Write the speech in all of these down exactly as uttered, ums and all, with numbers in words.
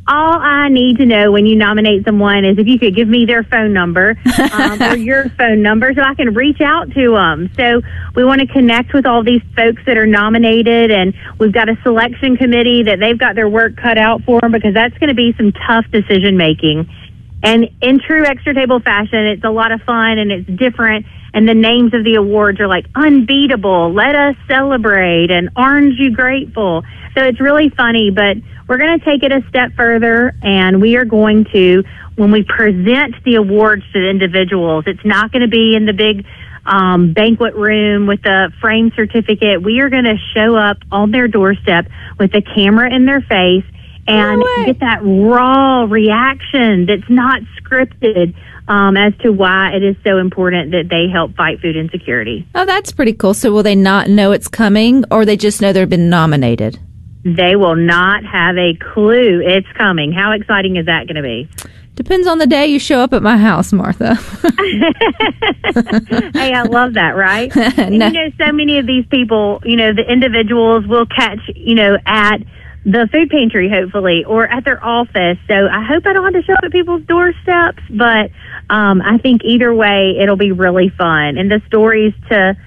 all I need to know when you nominate someone is if you could give me their phone number um, or your phone number so I can reach out to them. So we want to connect with all these folks that are nominated, and we've got a selection committee that they've got their work cut out for them because that's going to be some tough decision making. And in true Extra Table fashion, it's a lot of fun and it's different. And the names of the awards are like Unbeatable, Let Us Celebrate, and Aren't You Grateful? So it's really funny, but we're going to take it a step further, and we are going to, when we present the awards to the individuals, it's not going to be in the big um, banquet room with the frame certificate. We are going to show up on their doorstep with a camera in their face and no get that raw reaction that's not scripted um, as to why it is so important that they help fight food insecurity. Oh, that's pretty cool. So will they not know it's coming, or they just know they've been nominated? They will not have a clue it's coming. How exciting is that going to be? Depends on the day you show up at my house, Martha. Hey, I love that, right? And, No. you know, so many of these people, you know, the individuals will catch, you know, at the food pantry, hopefully, or at their office. So I hope I don't have to show up at people's doorsteps, but um, I think either way, it'll be really fun. And the stories to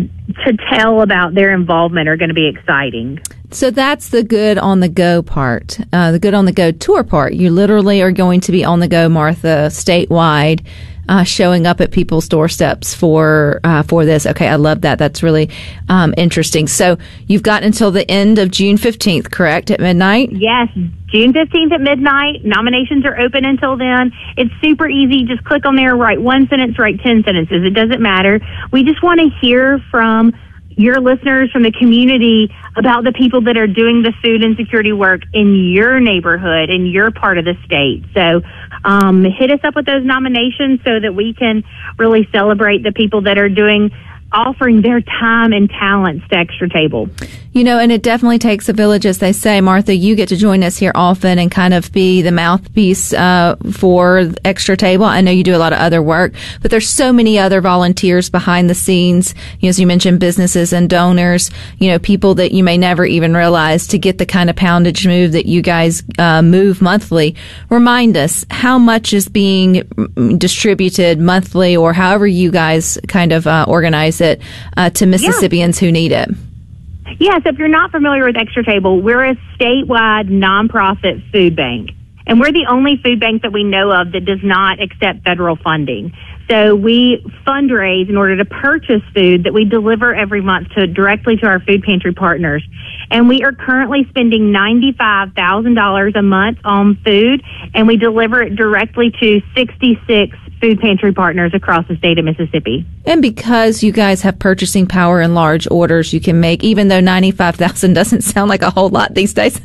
to tell about their involvement are going to be exciting. So that's the Good on the Go part, uh, the Good on the Go tour part. You literally are going to be on the go, Martha, statewide, uh, showing up at people's doorsteps for uh, for this. Okay, I love that. That's really um, interesting. So you've got until the end of June fifteenth, correct, at midnight? Yes, June fifteenth at midnight. Nominations are open until then. It's super easy. Just click on there, write one sentence, write ten sentences. It doesn't matter. We just want to hear from your listeners, from the community, about the people that are doing the food insecurity work in your neighborhood, in your part of the state. So um, hit us up with those nominations so that we can really celebrate the people that are doing, offering their time and talents to Extra Table. You know, and it definitely takes a village, as they say. Martha, you get to join us here often and kind of be the mouthpiece uh, for Extra Table. I know you do a lot of other work, but there's so many other volunteers behind the scenes. You know, as you mentioned, businesses and donors, you know, people that you may never even realize to get the kind of poundage move that you guys uh, move monthly. Remind us, how much is being distributed monthly, or however you guys kind of uh, organize it uh, to Mississippians yeah. who need it? Yeah, so if you're not familiar with Extra Table, we're a statewide nonprofit food bank. And we're the only food bank that we know of that does not accept federal funding. So we fundraise in order to purchase food that we deliver every month to directly to our food pantry partners. And we are currently spending ninety-five thousand dollars a month on food, and we deliver it directly to sixty-six food pantry partners across the state of Mississippi. And because you guys have purchasing power in large orders you can make, even though ninety-five thousand doesn't sound like a whole lot these days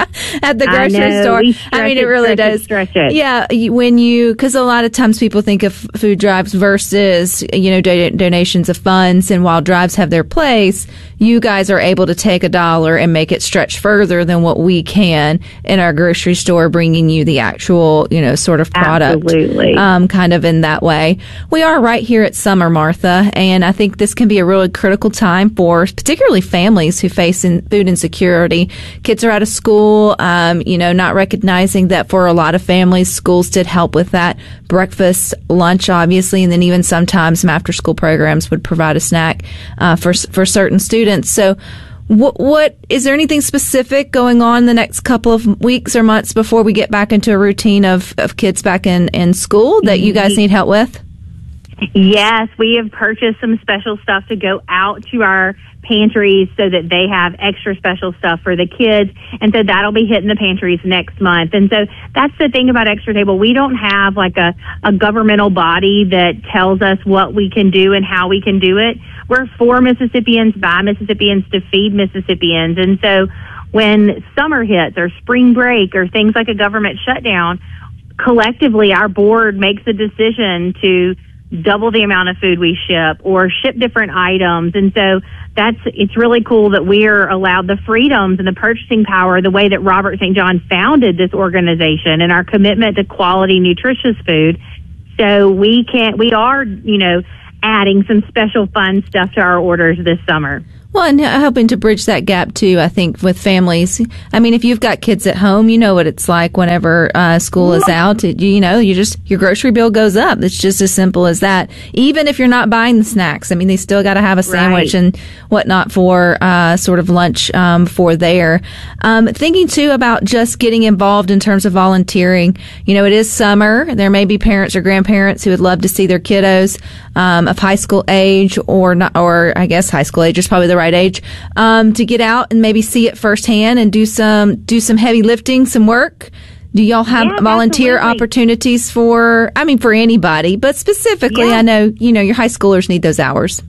at the grocery I know, store. We stretch I mean, it, it really stretch does. It, stretch it. Yeah, you- when you, because a lot of times people think of food drives versus, you know, do- donations of funds. And while drives have their place, you guys are able to take a dollar and make it stretch further than what we can in our grocery store, bringing you the actual, you know, sort of product. Absolutely. Um, kind of in that way. We are right here at summer, Martha, and I think this can be a really critical time for particularly families who face in food insecurity. Kids are out of school, um, you know, not recognizing that for a lot of families, schools did help with that. Breakfast, lunch, obviously, and then even sometimes some after school programs would provide a snack uh, for for certain students. So What, what is there anything specific going on the next couple of weeks or months before we get back into a routine of, of kids back in, in school that you guys need help with? Yes, we have purchased some special stuff to go out to our pantries so that they have extra special stuff for the kids. And so that'll be hitting the pantries next month. And so that's the thing about Extra Table. We don't have like a, a governmental body that tells us what we can do and how we can do it. We're for Mississippians, by Mississippians, to feed Mississippians. And so when summer hits or spring break or things like a government shutdown, collectively our board makes a decision to double the amount of food we ship or ship different items. And so that's, it's really cool that we're allowed the freedoms and the purchasing power the way that Robert Saint John founded this organization and our commitment to quality, nutritious food. So we can't, we are, you know, adding some special fun stuff to our orders this summer. Well, and helping to bridge that gap, too, I think, with families. I mean, if you've got kids at home, you know what it's like whenever uh, school is out. It, you know, you just your grocery bill goes up. It's just as simple as that. Even if you're not buying the snacks, I mean, they still got to have a sandwich right. and whatnot for uh, sort of lunch um, for there. Um, thinking, too, about just getting involved in terms of volunteering. You know, it is summer. There may be parents or grandparents who would love to see their kiddos um, of high school age or not, or I guess high school age is probably the right age, um, to get out and maybe see it firsthand and do some do some heavy lifting, some work. Do y'all have yeah, volunteer absolutely. opportunities for, I mean, for anybody, but specifically, yeah. I know, you know, your high schoolers need those hours.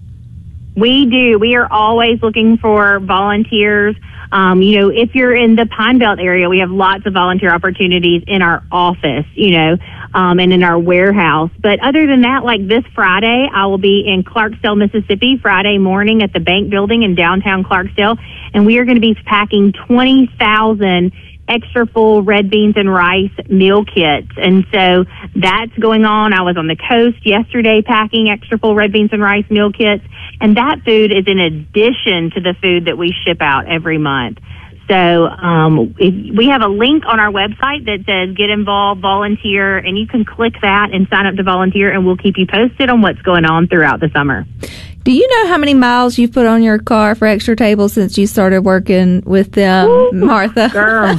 We do. We are always looking for volunteers. Um, you know, if you're in the Pine Belt area, we have lots of volunteer opportunities in our office, you know, um, and in our warehouse. But other than that, like this Friday, I will be in Clarksdale, Mississippi, Friday morning at the Bank Building in downtown Clarksdale, and we are going to be packing twenty thousand extra full red beans and rice meal kits. And so that's going on. I was on the coast yesterday packing extra full red beans and rice meal kits. And that food is in addition to the food that we ship out every month. So um, if we have a link on our website that says get involved, volunteer, and you can click that and sign up to volunteer, and we'll keep you posted on what's going on throughout the summer. Do you know how many miles you've put on your car for Extra Table since you started working with them, Ooh, Martha? Girl,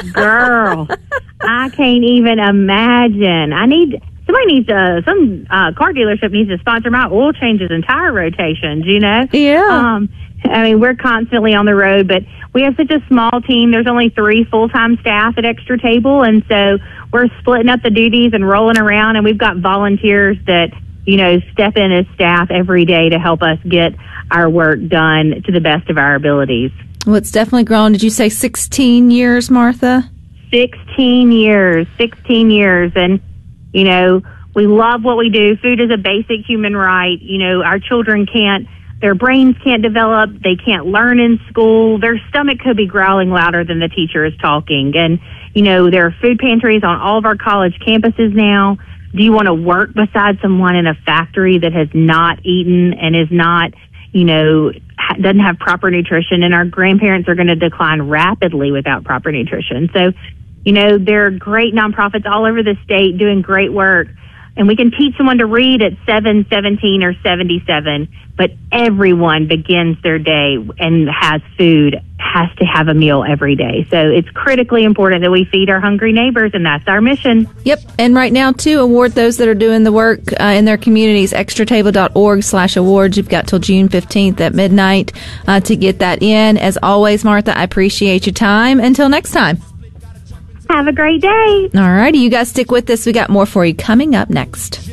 girl, I can't even imagine. I need... Somebody needs to, some uh, car dealership needs to sponsor my oil changes and tire rotations, you know? Yeah. Um, I mean, we're constantly on the road, but we have such a small team. There's only three full-time staff at Extra Table, and so we're splitting up the duties and rolling around, and we've got volunteers that, you know, step in as staff every day to help us get our work done to the best of our abilities. Well, it's definitely grown. Did you say sixteen years, Martha? sixteen years, sixteen years, and you know, we love what we do. Food is a basic human right. You know, our children can't, their brains can't develop. They can't learn in school. Their stomach could be growling louder than the teacher is talking. And, you know, there are food pantries on all of our college campuses now. Do you want to work beside someone in a factory that has not eaten and is not, you know, doesn't have proper nutrition? And our grandparents are going to decline rapidly without proper nutrition. So, you know, there are great nonprofits all over the state doing great work. And we can teach someone to read at seven, seventeen, or seventy-seven, but everyone begins their day and has food, has to have a meal every day. So it's critically important that we feed our hungry neighbors, and that's our mission. Yep. And right now, too, award those that are doing the work uh, in their communities, extratable.org slash awards. You've got till June fifteenth at midnight uh, to get that in. As always, Martha, I appreciate your time. Until next time. Have a great day. All righty. You guys stick with us. We got more for you coming up next.